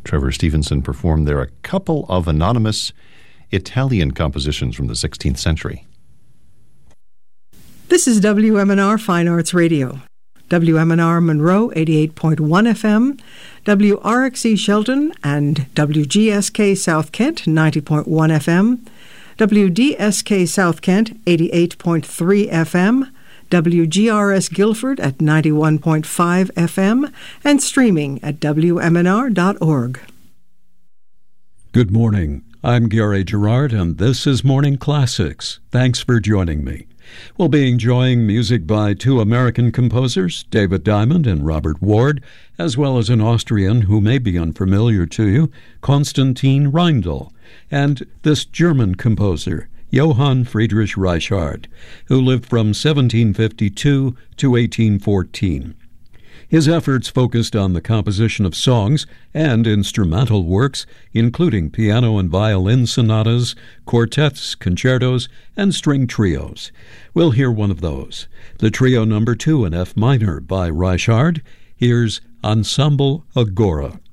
Trevor Stevenson performed there a couple of anonymous Italian compositions from the 16th century. This is WMNR Fine Arts Radio. WMNR Monroe 88.1 FM, WRXE Shelton and WGSK South Kent 90.1 FM, WDSK South Kent 88.3 FM, WGRS Guilford at 91.5 FM, and streaming at WMNR.org. Good morning. I'm Gary Gerard, and this is Morning Classics. Thanks for joining me. We'll be enjoying music by two American composers, David Diamond and Robert Ward, as well as an Austrian who may be unfamiliar to you, Konstantin Reindl, and this German composer, Johann Friedrich Reichard, who lived from 1752 to 1814. His efforts focused on the composition of songs and instrumental works, including piano and violin sonatas, quartets, concertos, and string trios. We'll hear one of those, the Trio No. 2 in F minor by Reichard. Here's Ensemble Agora.